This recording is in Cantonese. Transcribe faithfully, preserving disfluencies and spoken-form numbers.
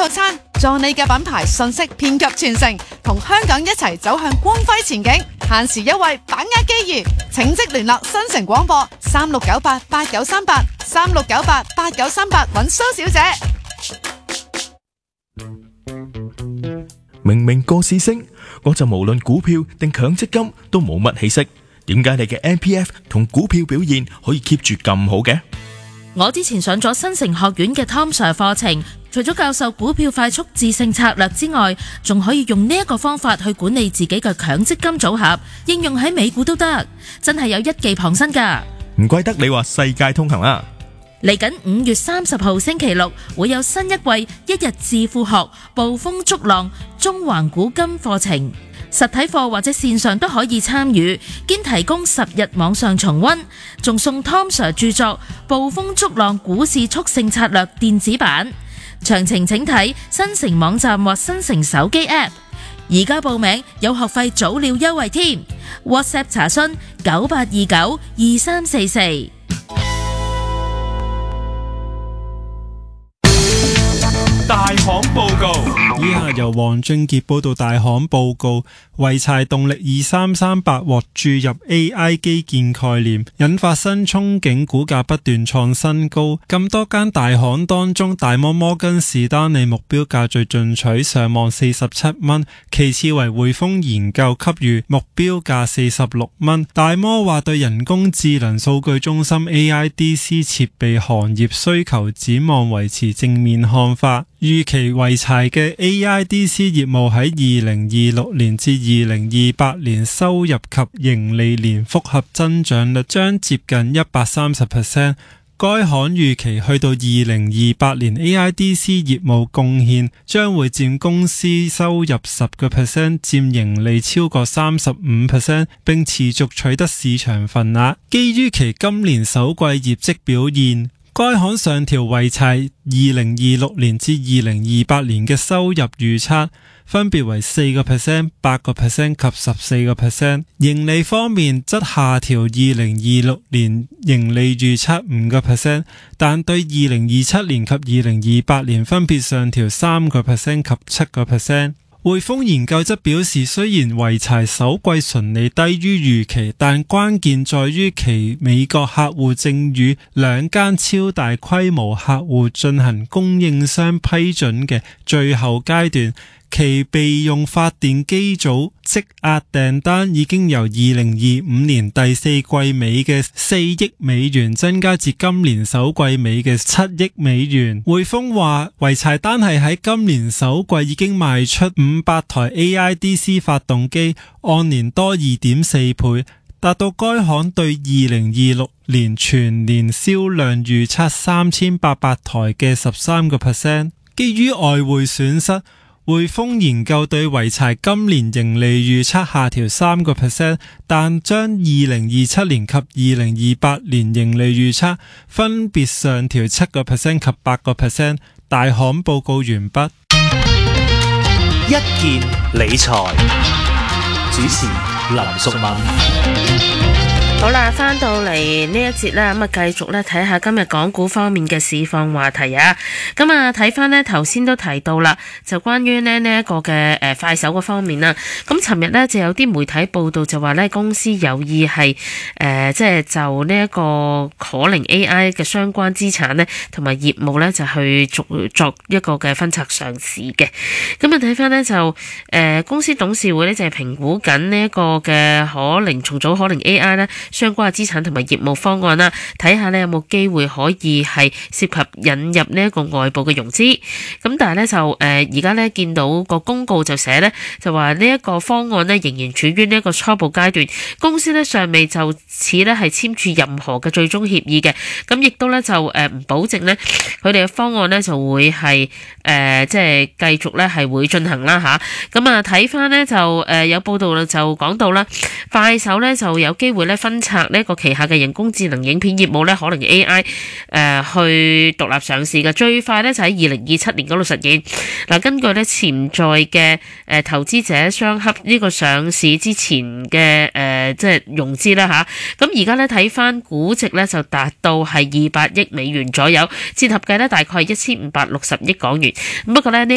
套餐，助你嘅品牌信息遍及全城，同香港一齊走向光輝前景。限時優惠，把握機遇，請即聯絡新城廣播三六九八八九三八三六九八八九三八揾蘇小姐。 明明個市升，我就無論股票定強積金都冇乜起色，點解你嘅 M P F 同股票表現可以 keep 住咁好嘅？ 我之前上咗新城學院嘅 Tom Sir 課程，除咗教授股票快速致勝策略之外，仲可以用呢一個方法去管理自己嘅強積金組合，應用喺美股都得，真係有一技傍身㗎。 唔怪得你話世界通行啦！ 嚟緊五月三十號星期六會有新一季一日致富學暴風逐浪中環古今課程，實體課或者線上都可以參與，兼提供十日網上重溫，仲送 Tom Sir 著作《暴風逐浪股市速勝策略》電子版。詳情請睇新城網站或新城手機 App。而家報名有學費早鳥優惠添 ，WhatsApp 查詢九八二九二三四四。 大行報告，以下由黃俊傑報道。大行報告，濰柴動力二三三八獲注入 A I 基建概念，引發新憧憬，股價不斷創新高。咁多間大行當中，大摩摩根士丹利目標價最進取，上望四十七蚊，其次為匯豐研究給予目標價四十六蚊。大摩話對人工智能數據中心 A I D C 設備行業需求展望維持正面看法。預期濰柴嘅 A I D C 業務喺二零二六年至二零二八年收入及盈利年複合增長率將接近一百三十 percent。該行預期去到二零二八年 A I D C 業務貢獻將會佔公司收入十個 percent， 佔盈利超過三十五 percent， 並持續取得市場份額。基於其今年首季業績表現，該行上調濰柴二零二六年至二零二八年嘅收入預測，分別為四個 percent、八個 percent 及十四個 percent。盈利方面則下調二零二六年盈利預測五個 percent， 但對二零二七年及二零二八年分別上調三個 percent 及七個 percent。匯豐研究則表示，雖然濰柴首季純利低於預期，但關鍵在於其美國客戶正與兩間超大規模客戶進行供應商批准嘅最後階段，其備用發電機組積壓訂單已經由二零二五年第四季尾嘅四億美元增加至今年首季尾嘅七億美元。匯豐話，濰柴單係喺今年首季已經賣出五百台 A I D C 發動機，按年多 二點四倍，達到該行對二零二六年全年銷量預測三千八百台嘅十三個 percent。基於外匯損失，匯豐研究對濰柴今年盈利預測下調三個 percent， 但將二零二七年及二零二八年盈利預測分別上調七個 percent 及八個 percent。大行報告完畢。 一件理財，主持林淑敏。 好啦，翻到嚟呢一節啦，咁啊繼續咧睇下今日港股方面嘅市況話題啊。咁啊睇翻呢頭先都提到啦，就關於咧呢一個嘅誒快手嗰方面啦。咁尋日呢就有啲媒體報道就話呢公司有意係誒即係就呢一個可能 A I 嘅相關資產呢同埋業務呢就去作作一個嘅分拆上市嘅。咁啊睇翻呢就誒、呃、公司董事會呢就係評估緊呢一個嘅可能重組可能 A I 呢相關嘅資產同埋業務方案啦，睇下呢有冇機會可以係涉及引入呢一個外部嘅融資。咁但係呢，就誒而家呢見到個公告就寫呢，就話呢一個方案呢仍然處於呢一個初步階段，公司呢尚未就此呢係簽署任何嘅最終協議嘅。咁亦都呢就誒唔保證呢佢哋嘅方案呢就會係誒即係繼續呢係會進行啦吓。咁啊睇翻呢就誒有報道就講到啦，快手呢就有機會呢分拆呢個旗下嘅人工智能影片業務呢，可能 A I 誒、呃、去獨立上市嘅，最快呢就喺二零二七年嗰度實現。嗱，根據呢潛在嘅誒、呃、投資者相洽呢個上市之前嘅誒、呃、即係融資啦吓，咁而家呢睇翻估值呢就達到係二百億美元左右，折合計呢大概係一千五百六十億港元。不過呢。